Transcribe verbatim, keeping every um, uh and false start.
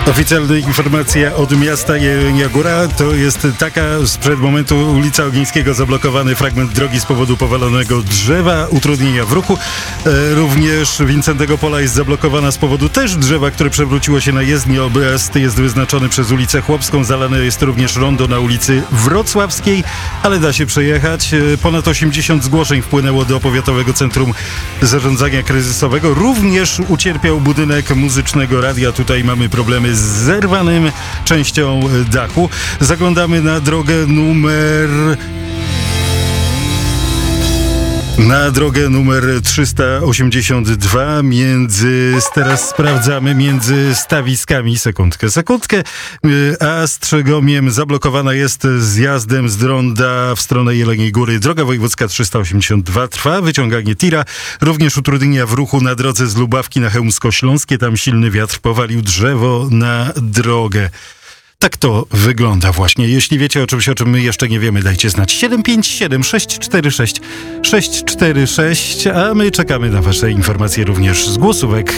Oficjalna informacja od miasta Jelenia Góra to jest taka: sprzed momentu ulica Ogińskiego, zablokowany fragment drogi z powodu powalonego drzewa, utrudnienia w ruchu. E, również Wincentego Pola jest zablokowana z powodu też drzewa, które przewróciło się na jezdnię. Objazd jest wyznaczony przez ulicę Chłopską, zalane jest również rondo na ulicy Wrocławskiej, ale da się przejechać. E, ponad osiemdziesiąt zgłoszeń wpłynęło do Powiatowego Centrum Zarządzania Kryzysowego. Również ucierpiał budynek muzycznego radia. Tutaj mamy problemy z zerwanym częścią dachu. Zaglądamy na drogę numer... Na drogę numer trzysta osiemdziesiąt dwa między, teraz sprawdzamy, między stawiskami, sekundkę, sekundkę, a Strzegomiem zablokowana jest zjazdem z Dronda w stronę Jeleniej Góry. Droga wojewódzka trzysta osiemdziesiąt dwa trwa, wyciąganie tira. Również utrudnienia w ruchu na drodze z Lubawki na Chełmsko-Śląskie. Tam silny wiatr powalił drzewo na drogę. Tak to wygląda właśnie. Jeśli wiecie o czymś, o czym my jeszcze nie wiemy, dajcie znać. siedem pięć siedem sześć cztery sześć sześć cztery sześć, a my czekamy na wasze informacje również z głosówek.